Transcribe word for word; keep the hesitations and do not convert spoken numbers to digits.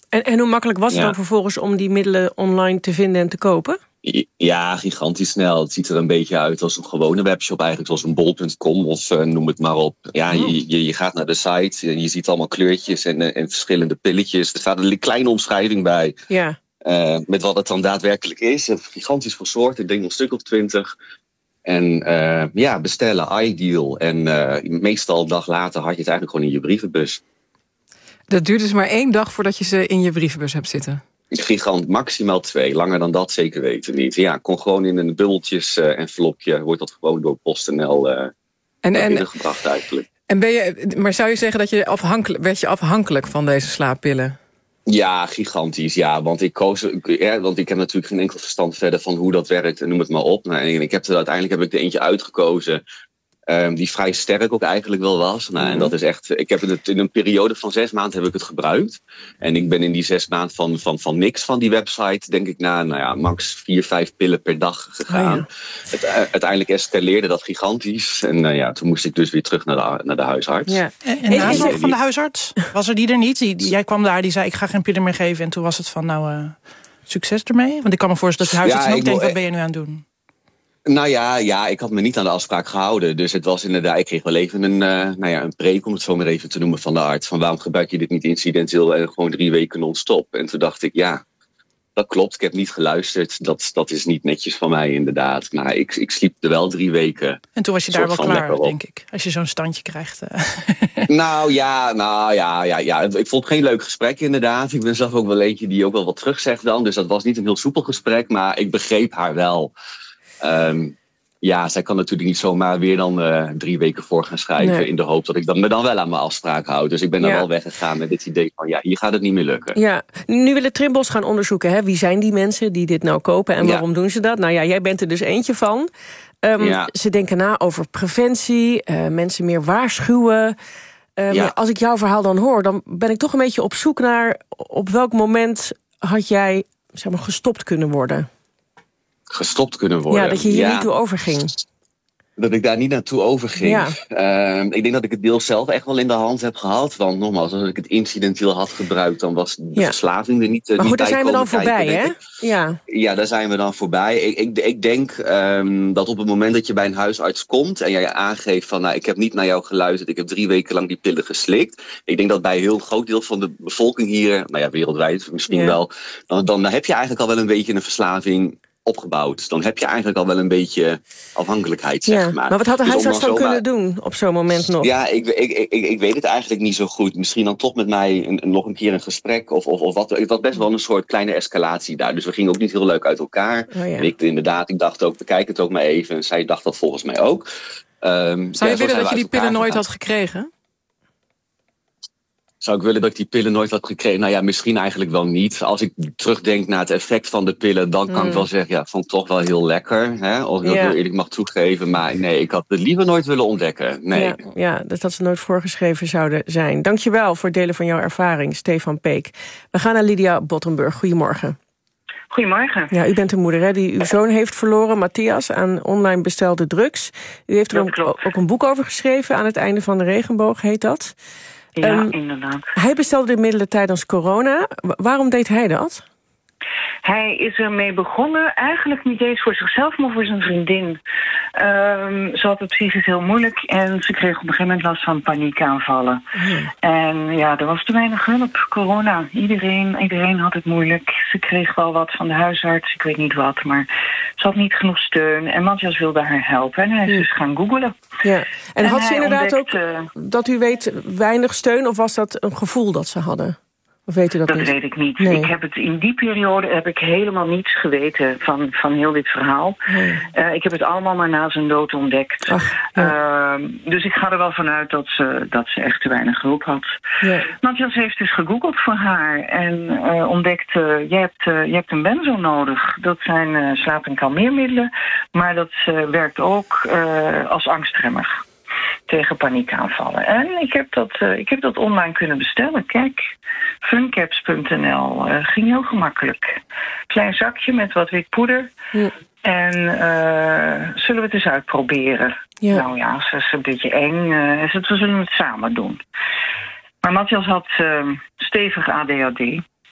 En, en hoe makkelijk was het Ja. dan vervolgens om die middelen online te vinden en te kopen? Ja, gigantisch snel. Het ziet er een beetje uit als een gewone webshop eigenlijk, zoals een bol punt com of uh, noem het maar op. Ja, Oh. je, je, je gaat naar de site, je, je ziet allemaal kleurtjes en, uh, en verschillende pilletjes. Er staat een kleine omschrijving bij, Ja. uh, met wat het dan daadwerkelijk is. Een gigantisch veel soorten, ik denk een stuk of twintig. En uh, ja, bestellen, ideal. En uh, meestal een dag later had je het eigenlijk gewoon in je brievenbus. Dat duurt dus maar één dag voordat je ze in je brievenbus hebt zitten? Gigant, maximaal twee. Langer dan dat zeker weten niet. Ja, kon gewoon in een bubbeltjes uh, envelopje. Wordt dat gewoon door PostNL uh, en, en, binnengebracht eigenlijk. En ben je, maar zou je zeggen dat je afhankelijk, werd je afhankelijk van deze slaappillen? Ja, gigantisch. Ja, want ik koos, ja, want ik heb natuurlijk geen enkel verstand verder van hoe dat werkt en noem het maar op. Nou, en ik heb er uiteindelijk heb ik er eentje uitgekozen. Um, die vrij sterk ook eigenlijk wel was. Nou, en dat is echt. Ik heb het in een periode van zes maanden heb ik het gebruikt. En ik ben in die zes maanden van, van, van niks van die website, denk ik, na nou ja, max vier, vijf pillen per dag gegaan. Oh ja. Het, uh, uiteindelijk escaleerde dat gigantisch. En uh, ja, toen moest ik dus weer terug naar de, naar de huisarts. Ja. En, en de aanslag van de huisarts? Was er die er niet? Die, die, jij kwam daar, die zei ik ga geen pillen meer geven. En toen was het van nou, uh, succes ermee? Want ik kan me voorstellen dat de huisarts ja, ook denkt, wat ben je nu aan het doen? Nou ja, ja, ik had me niet aan de afspraak gehouden. Dus het was inderdaad, ik kreeg wel even een, uh, nou ja, een preek, om het zo maar even te noemen, van de arts. Van waarom gebruik je dit niet incidenteel en gewoon drie weken non-stop? En toen dacht ik, ja, dat klopt. Ik heb niet geluisterd. Dat, dat is niet netjes van mij inderdaad. Maar ik, ik sliep er wel drie weken. En toen was je daar wel klaar, denk ik. Als je zo'n standje krijgt. Uh. Nou ja, nou ja, ja, ja. Ik vond het geen leuk gesprek inderdaad. Ik ben zelf ook wel eentje die ook wel wat terugzegt dan. Dus dat was niet een heel soepel gesprek. Maar ik begreep haar wel. Um, ja, zij kan natuurlijk niet zomaar weer dan uh, drie weken voor gaan schrijven. Nee. In de hoop dat ik dan, me dan wel aan mijn afspraak houd. Dus ik ben ja. dan wel weggegaan met dit idee van ja, hier gaat het niet meer lukken. Ja, nu willen Trimbos gaan onderzoeken. Hè? Wie zijn die mensen die dit nou kopen en waarom ja. doen ze dat? Nou ja, jij bent er dus eentje van. Um, ja. Ze denken na over preventie, uh, mensen meer waarschuwen. Um, ja. Als ik jouw verhaal dan hoor, dan ben ik toch een beetje op zoek naar op welk moment had jij, zeg maar, gestopt kunnen worden? Gestopt kunnen worden. Ja, dat je hier ja. niet toe overging. Dat ik daar niet naartoe overging. Ja. Uh, ik denk dat ik het deel zelf echt wel in de hand heb gehad. Want nogmaals, als ik het incidenteel had gebruikt, dan was de ja. verslaving er niet uh, Maar goed, niet daar zijn we dan kijken, voorbij, hè? Ja. ja, daar zijn we dan voorbij. Ik, ik, ik denk um, dat op het moment dat je bij een huisarts komt en jij aangeeft van, nou, ik heb niet naar jou geluisterd, ik heb drie weken lang die pillen geslikt. Ik denk dat bij een heel groot deel van de bevolking hier, nou ja, wereldwijd misschien ja. wel, dan, dan heb je eigenlijk al wel een beetje een verslaving opgebouwd. Dan heb je eigenlijk al wel een beetje afhankelijkheid, zeg ja, maar. Maar wat had de dus huisarts dan zomaar kunnen doen op zo'n moment nog? Ja, ik, ik, ik, ik weet het eigenlijk niet zo goed. Misschien dan toch met mij een, een, nog een keer een gesprek of, of, of wat. Het was best wel een soort kleine escalatie daar. Dus we gingen ook niet heel leuk uit elkaar. Oh ja. En ik inderdaad, ik dacht ook, bekijk het ook maar even. En zij dacht dat volgens mij ook. Um, Zou je ja, willen dat je die pillen nooit gegaan. had gekregen? Zou ik willen dat ik die pillen nooit had gekregen? Nou ja, misschien eigenlijk wel niet. Als ik terugdenk naar het effect van de pillen, dan kan mm. ik wel zeggen, ja, vond ik toch wel heel lekker. Hè? Als ik dat heel eerlijk mag toegeven. Maar nee, ik had het liever nooit willen ontdekken. Nee. Ja, ja, dus dat ze nooit voorgeschreven zouden zijn. Dankjewel voor het delen van jouw ervaring, Stefan Peek. We gaan naar Lydia Bottenburg. Goedemorgen. Goedemorgen. Ja, u bent de moeder hè, die uw zoon heeft verloren, Matthias, aan online bestelde drugs. U heeft er een, ook een boek over geschreven, Aan het einde van de regenboog heet dat. Ja, um, inderdaad. Hij bestelde de middelen tijdens corona. Waarom deed hij dat? Hij is ermee begonnen, eigenlijk niet eens voor zichzelf, maar voor zijn vriendin. Um, ze had het psychisch heel moeilijk en ze kreeg op een gegeven moment last van paniekaanvallen. Ja. En ja, er was te weinig hulp, corona. Iedereen, iedereen had het moeilijk. Ze kreeg wel wat van de huisarts, ik weet niet wat, maar ze had niet genoeg steun. En Matthias wilde haar helpen en hij is ja. dus gaan googlen. Ja. En, en had ze inderdaad ontdekte, ook, dat u weet, weinig steun, of was dat een gevoel dat ze hadden? Of weet u dat dat niet? weet ik niet. Nee. Ik heb het in die periode heb ik helemaal niets geweten van, van heel dit verhaal. Nee. Uh, ik heb het allemaal maar na zijn dood ontdekt. Ach, ja. uh, dus ik ga er wel vanuit dat ze, dat ze echt te weinig hulp had. Ja. Matthias heeft dus gegoogeld voor haar en uh, ontdekt, uh, je, hebt, uh, je hebt een benzo nodig. Dat zijn uh, slaap- en kalmeermiddelen, maar dat uh, werkt ook uh, als angstremmer. Tegen paniekaanvallen. En ik heb dat, uh, ik heb dat online kunnen bestellen. Kijk, funcaps punt n l. Uh, ging heel gemakkelijk. Klein zakje met wat wit poeder. Ja. En uh, zullen we het eens uitproberen? Ja. Nou ja, het is een beetje eng. Uh, we zullen het samen doen. Maar Matthias had uh, stevig A D H D.